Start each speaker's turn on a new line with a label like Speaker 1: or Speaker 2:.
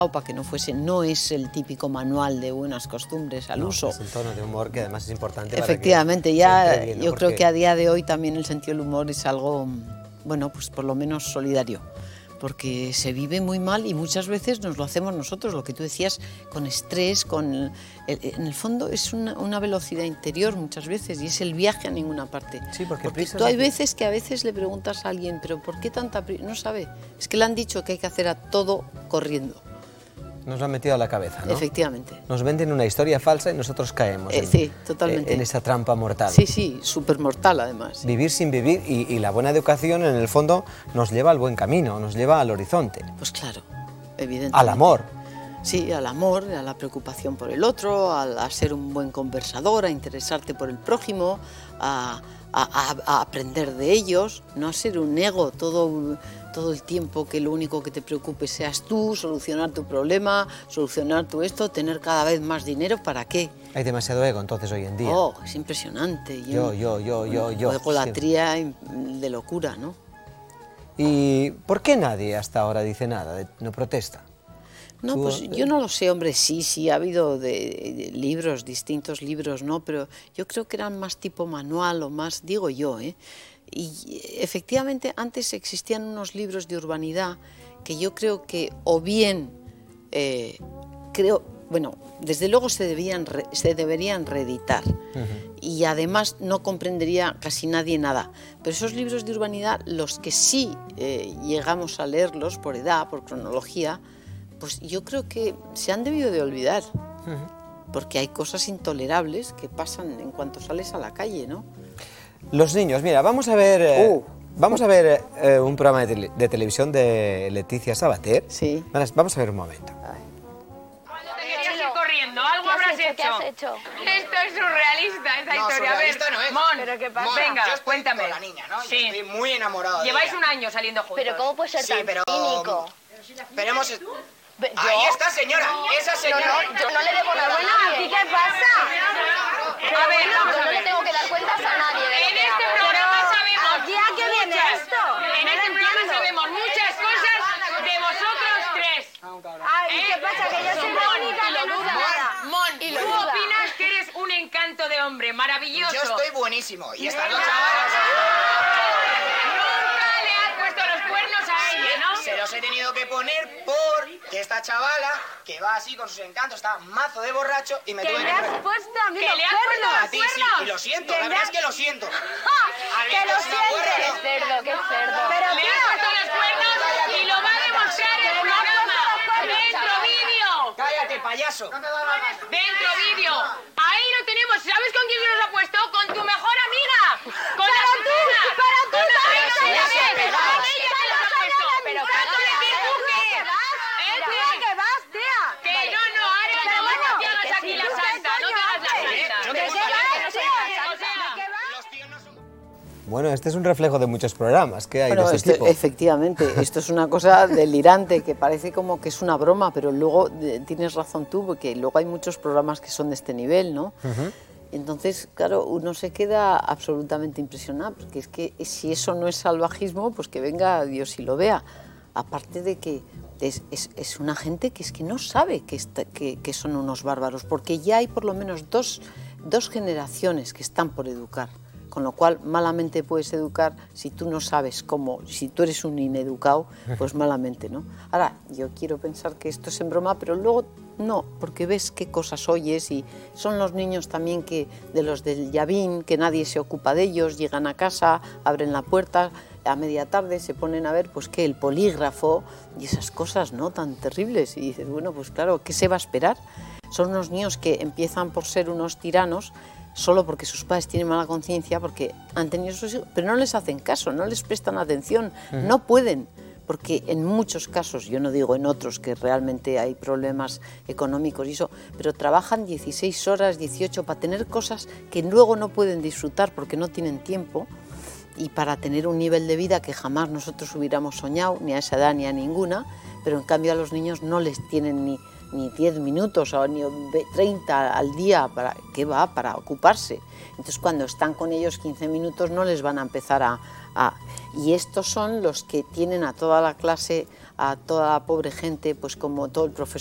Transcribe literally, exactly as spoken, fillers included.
Speaker 1: para que no fuese, no es el típico manual de buenas costumbres al
Speaker 2: no,
Speaker 1: uso.
Speaker 2: Es un tono de humor que además es importante.
Speaker 1: Efectivamente,
Speaker 2: para que
Speaker 1: ya
Speaker 2: bien, ¿no?
Speaker 1: yo
Speaker 2: Porque...
Speaker 1: creo que a día de hoy también el sentido del humor es algo, bueno, pues por lo menos solidario, porque se vive muy mal y muchas veces nos lo hacemos nosotros, lo que tú decías, con estrés, con en el fondo es una, una velocidad interior muchas veces y es el viaje a ninguna parte.
Speaker 2: Sí, porque,
Speaker 1: porque tú hay veces que a veces le preguntas a alguien, pero ¿por qué tanta prisa? No sabe, es que le han dicho que hay que hacer a todo corriendo.
Speaker 2: Nos lo han metido a la cabeza, ¿no?
Speaker 1: Efectivamente.
Speaker 2: Nos venden una historia falsa y nosotros caemos
Speaker 1: eh,
Speaker 2: en,
Speaker 1: sí, totalmente.
Speaker 2: en esa trampa mortal.
Speaker 1: Sí, sí, súper mortal además.
Speaker 2: Vivir sin vivir y, y la buena educación en el fondo nos lleva al buen camino, nos lleva al horizonte.
Speaker 1: Pues claro, evidentemente.
Speaker 2: Al amor.
Speaker 1: Sí, al amor, a la preocupación por el otro, a, a ser un buen conversador, a interesarte por el prójimo, a, a, a, a aprender de ellos, no a ser un ego todo, todo el tiempo que lo único que te preocupe seas tú, solucionar tu problema, solucionar tu esto, tener cada vez más dinero, ¿para qué?
Speaker 2: Hay demasiado ego entonces hoy en día.
Speaker 1: Oh, es impresionante.
Speaker 2: Yo, yo, yo, yo, yo.
Speaker 1: Egolatría sí. De locura, ¿no?
Speaker 2: ¿Y por qué nadie hasta ahora dice nada, no protesta?
Speaker 1: No, pues yo no lo sé, hombre, sí, sí, ha habido de, de libros, distintos libros, ¿no? Pero yo creo que eran más tipo manual o más, digo yo, ¿eh? Y efectivamente antes existían unos libros de urbanidad que yo creo que o bien, eh, creo, bueno, desde luego se, debían re, se deberían reeditar uh-huh. Y además no comprendería casi nadie nada. Pero esos libros de urbanidad, los que sí eh, llegamos a leerlos por edad, por cronología, pues yo creo que se han debido de olvidar, uh-huh. Porque hay cosas intolerables que pasan en cuanto sales a la calle, ¿no?
Speaker 2: Los niños, mira, vamos a ver, eh,
Speaker 1: uh.
Speaker 2: vamos a ver eh, un programa de, tele, de televisión de Leticia Sabater.
Speaker 1: Sí.
Speaker 2: Vamos a ver un momento.
Speaker 3: Cuando te querías ir corriendo, algo habrás hecho.
Speaker 4: ¿Qué has hecho?
Speaker 3: Esto es surrealista, esta
Speaker 5: no,
Speaker 3: historia.
Speaker 5: Surrealista
Speaker 3: a ver,
Speaker 5: no es.
Speaker 3: Mon,
Speaker 4: ¿pero qué pasa?
Speaker 3: Mon, venga,
Speaker 5: yo estoy
Speaker 3: cuéntame.
Speaker 5: Con la niña, ¿no?
Speaker 3: Sí.
Speaker 5: Yo estoy muy enamorado de
Speaker 3: Lleváis
Speaker 5: ella.
Speaker 3: un año saliendo juntos.
Speaker 4: Pero ¿cómo puede ser
Speaker 5: sí,
Speaker 4: tan
Speaker 5: pero...
Speaker 4: cínico?
Speaker 5: Pero hemos...
Speaker 4: ¿Yo?
Speaker 5: Ahí está, señora. Esa señora.
Speaker 4: No, no, yo no le debo nada a nadie. ¿Qué pasa?
Speaker 3: A ver, vamos
Speaker 4: yo
Speaker 3: a
Speaker 4: no
Speaker 3: ver.
Speaker 4: le tengo que dar cuentas a nadie. De
Speaker 3: En
Speaker 4: lo que
Speaker 3: este
Speaker 4: hago.
Speaker 3: programa sabemos
Speaker 4: ¿Aquí a qué viene
Speaker 3: muchas-
Speaker 4: esto?
Speaker 3: En
Speaker 4: No
Speaker 3: este
Speaker 4: lo
Speaker 3: programa
Speaker 4: entiendo.
Speaker 3: sabemos muchas cosas de vosotros tres.
Speaker 4: Ay, ¿qué
Speaker 3: ¿Eh?
Speaker 4: pasa? Que yo soy la
Speaker 3: Mon,
Speaker 4: única
Speaker 3: y
Speaker 4: que
Speaker 3: lo
Speaker 4: no
Speaker 3: duda.
Speaker 4: sabe.
Speaker 3: Mon,
Speaker 4: Y lo
Speaker 3: ¿tú
Speaker 4: duda.
Speaker 3: opinas que eres un encanto de hombre? Maravilloso.
Speaker 5: Yo estoy buenísimo. Y esta
Speaker 4: Venga.
Speaker 5: noche...
Speaker 3: Nunca le has puesto los cuernos a ella, ¿no?
Speaker 5: Se los he tenido que poner porque esta chavala, que va así con sus encantos, está mazo de borracho y me
Speaker 4: Que
Speaker 5: tuve
Speaker 4: me
Speaker 5: que...
Speaker 4: has puesto a mí
Speaker 3: ¿Que
Speaker 4: los
Speaker 3: le has puesto
Speaker 4: cuernos.
Speaker 5: A ti sí, y lo siento,
Speaker 4: Que
Speaker 5: la
Speaker 4: me
Speaker 5: verdad es
Speaker 4: has-
Speaker 5: que lo siento.
Speaker 4: ¡Ja!
Speaker 5: A ver,
Speaker 4: ¡Que lo
Speaker 5: es una burra,
Speaker 4: sientes!
Speaker 5: ¿no?
Speaker 4: ¡Qué cerdo, qué cerdo! Pero
Speaker 3: Le has puesto los cuernos y lo va a demostrar en el
Speaker 4: Que me has
Speaker 3: programa.
Speaker 4: puesto los cuernos,
Speaker 3: ¡Dentro
Speaker 4: chaval.
Speaker 3: vídeo!
Speaker 5: Cállate, payaso.
Speaker 3: ¡Dentro vídeo! Ahí lo tenemos. ¿Sabes con quién se los ha puesto? ¡Con tu mejor amiga! ¡Con la
Speaker 4: Pero tú,
Speaker 3: Susana!
Speaker 4: pero tú
Speaker 3: Con la
Speaker 4: sabes
Speaker 3: Susana,
Speaker 4: que
Speaker 3: ¿ves?
Speaker 4: ya ves.
Speaker 3: Con ella se los ha puesto.
Speaker 4: Pero
Speaker 3: ¿Trato de decir tú qué? ¿Eh,
Speaker 4: Mira,
Speaker 3: qué?
Speaker 4: que vas, tía.
Speaker 3: Que
Speaker 4: Vale.
Speaker 3: no, no, ahora
Speaker 4: Pero
Speaker 3: no,
Speaker 4: bueno,
Speaker 3: no te hagas
Speaker 4: que
Speaker 3: aquí
Speaker 4: sí,
Speaker 3: la
Speaker 4: tú qué
Speaker 3: santa, no te
Speaker 4: coño
Speaker 3: hagas la
Speaker 4: haces.
Speaker 3: santa.
Speaker 5: Yo
Speaker 4: ¿De
Speaker 5: te
Speaker 4: qué
Speaker 5: gusta,
Speaker 4: vas,
Speaker 5: ¿eh?
Speaker 4: tía?
Speaker 3: O sea,
Speaker 4: ¿De qué vas?
Speaker 5: Los tíos no son...
Speaker 2: Bueno, este es un reflejo de muchos programas que hay
Speaker 1: Bueno,
Speaker 2: de este
Speaker 1: esto,
Speaker 2: tipo.
Speaker 1: efectivamente, esto es una cosa delirante que parece como que es una broma, pero luego de, tienes razón tú, porque luego hay muchos programas que son de este nivel, ¿no?
Speaker 2: Uh-huh.
Speaker 1: Entonces, claro, uno se queda absolutamente impresionado, porque es que si eso no es salvajismo, pues que venga Dios y lo vea. Aparte de que es, es, es una gente que es que no sabe que, está, que, que son unos bárbaros, porque ya hay por lo menos dos, dos generaciones que están por educar. Con lo cual, malamente puedes educar si tú no sabes cómo, si tú eres un ineducado, pues malamente, ¿no? Ahora, yo quiero pensar que esto es en broma, pero luego no, porque ves qué cosas oyes y son los niños también que de los del Llavín, que nadie se ocupa de ellos, llegan a casa, abren la puerta, a media tarde se ponen a ver, pues qué, el polígrafo y esas cosas, ¿no? Tan terribles. Y dices, bueno, pues claro, ¿qué se va a esperar? Son unos niños que empiezan por ser unos tiranos, solo porque sus padres tienen mala conciencia, porque han tenido sus hijos, pero no les hacen caso, no les prestan atención, uh-huh. No pueden, porque en muchos casos, yo no digo en otros que realmente hay problemas económicos y eso, pero trabajan dieciséis horas, dieciocho, para tener cosas que luego no pueden disfrutar porque no tienen tiempo, y para tener un nivel de vida que jamás nosotros hubiéramos soñado, ni a esa edad ni a ninguna, pero en cambio a los niños no les tienen ni, ni diez minutos o ni treinta al día, para, ¿qué va? Para ocuparse. Entonces cuando están con ellos quince minutos no les van a empezar a, a... Y estos son los que tienen a toda la clase, a toda la pobre gente, pues como todo el profesor